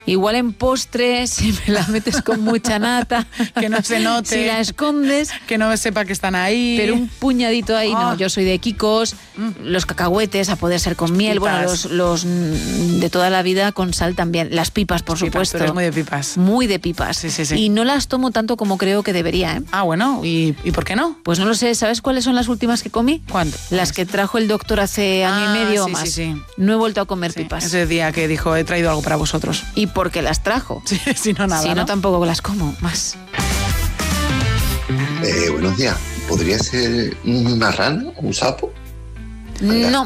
Igual en postre, si me la metes con mucha nata, que no se note, si la escondes, que no sepa que están ahí. Pero un puñadito ahí, no, yo soy de Kikos, los cacahuetes, a poder ser con miel, bueno, los de toda la vida con sal también, las pipas, por supuesto. Tú eres muy de pipas. Muy de pipas. Sí. Y no las tomo tanto como creo que debería, ¿eh? Ah, bueno, ¿y por qué no? Pues no lo sé, ¿sabes cuáles son las últimas que comí? ¿Cuándo? Las que trajo el doctor hace año y medio o más. Sí. No he vuelto a comer pipas. Ese día que dijo, he traído algo para vosotros. ¿Y por qué las trajo? Sí, si no, nada. Si no, tampoco las como más. Buenos días. ¿Podría ser una rana o un sapo? No.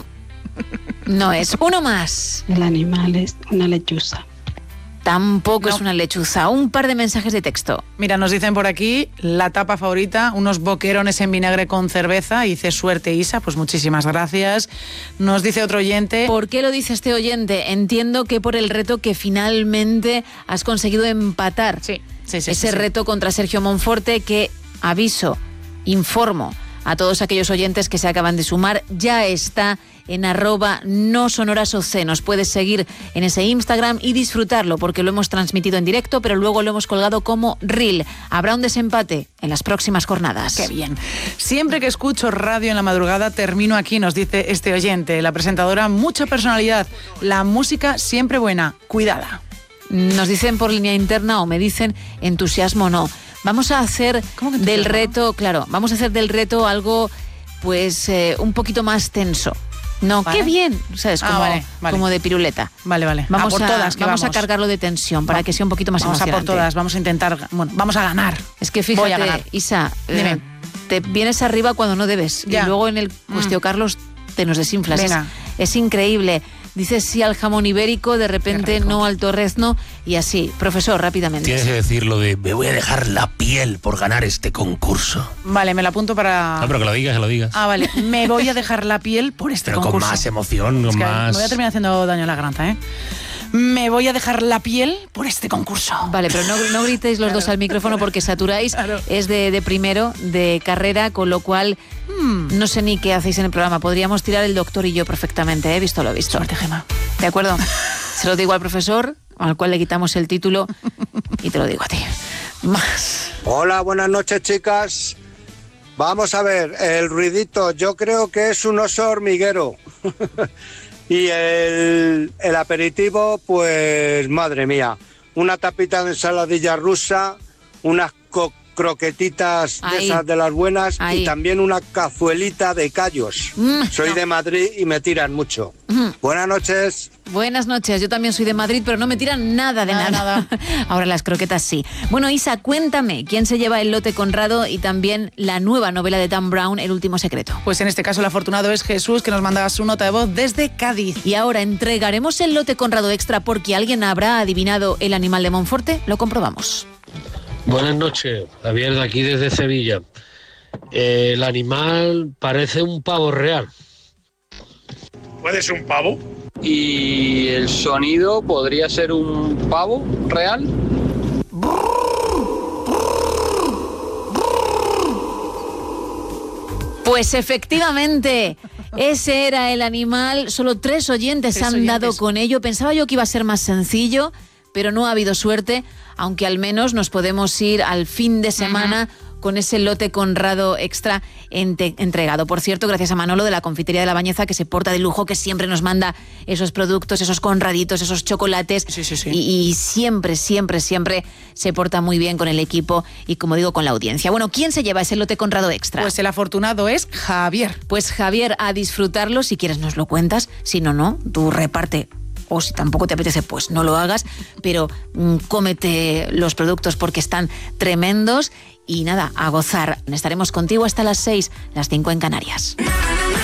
No es. Uno más. El animal es una lechuza. Tampoco es una lechuza. Un par de mensajes de texto. Mira, nos dicen por aquí, la tapa favorita, unos boquerones en vinagre con cerveza. Hice suerte, Isa, pues muchísimas gracias. Nos dice otro oyente... ¿Por qué lo dice este oyente? Entiendo que por el reto que finalmente has conseguido empatar. Sí. Ese reto contra Sergio Monforte que, aviso, informo a todos aquellos oyentes que se acaban de sumar, ya está en @nosonorasoc. Nos puedes seguir en ese Instagram y disfrutarlo porque lo hemos transmitido en directo, pero luego lo hemos colgado como reel. Habrá un desempate en las próximas jornadas. ¡Qué bien! Siempre que escucho radio en la madrugada termino aquí, nos dice este oyente. La presentadora, mucha personalidad. La música siempre buena, cuidada. Nos dicen por línea interna o me dicen entusiasmo no. Vamos a hacer del reto, vamos a hacer del reto algo pues un poquito más tenso. No, ¿vale? ¡Qué bien! ¿Sabes? Como, vale. Como de piruleta. Vale. Vamos por todas, vamos a cargarlo de tensión para que sea un poquito más emocionante. Vamos a por todas, vamos a intentar, vamos a ganar. Es que fíjate, voy a ganar. Isa, te vienes arriba cuando no debes. Ya. Y luego en el Cuestio Carlos te nos desinflas. Es increíble. Dices sí al jamón ibérico, de repente no al torrezno y así. Profesor, rápidamente. Tienes que decir lo de me voy a dejar la piel por ganar este concurso. Vale, me lo apunto para... No, pero que lo digas, Ah, vale. Me voy a dejar la piel por este concurso. Pero con más emoción, es que más... me voy a terminar haciendo daño a la garganta, ¿eh? Me voy a dejar la piel por este concurso. Vale, pero no gritéis los dos al micrófono porque saturáis. Es de primero, de carrera, con lo cual no sé ni qué hacéis en el programa. Podríamos tirar el doctor y yo perfectamente, ¿eh? Visto lo visto. Suerte, Gemma. ¿De acuerdo? Se lo digo al profesor, al cual le quitamos el título, y te lo digo a ti. Más. Hola, buenas noches, chicas. Vamos a ver, el ruidito, yo creo que es un oso hormiguero. Y el aperitivo, pues madre mía, una tapita de ensaladilla rusa, unas croquetitas de esas de las buenas y también una cazuelita de callos. Soy de Madrid y me tiran mucho. Buenas noches. Buenas noches, yo también soy de Madrid, pero no me tiran nada de nada. Ahora las croquetas sí. Bueno, Isa, cuéntame, ¿quién se lleva el lote Conrado y también la nueva novela de Dan Brown, El último secreto? Pues en este caso el afortunado es Jesús, que nos manda su nota de voz desde Cádiz. Y ahora entregaremos el lote Conrado extra porque alguien habrá adivinado el animal de Monforte. Lo comprobamos. Buenas noches, Javier de aquí desde Sevilla. El animal parece un pavo real. ¿Puede ser un pavo? ¿Y el sonido podría ser un pavo real? Pues efectivamente, ese era el animal. Solo 3 oyentes han dado con ello. Pensaba yo que iba a ser más sencillo, pero no ha habido suerte, aunque al menos nos podemos ir al fin de semana con ese lote Conrado extra entregado. Por cierto, gracias a Manolo de la Confitería de la Bañeza, que se porta de lujo, que siempre nos manda esos productos, esos conraditos, esos chocolates. Sí. Y siempre se porta muy bien con el equipo y, como digo, con la audiencia. Bueno, ¿quién se lleva ese lote Conrado extra? Pues el afortunado es Javier. Pues Javier, a disfrutarlo. Si quieres nos lo cuentas, si no, tú reparte. O si tampoco te apetece, pues no lo hagas, pero cómete los productos porque están tremendos y nada, a gozar. Estaremos contigo hasta las 6, las 5 en Canarias.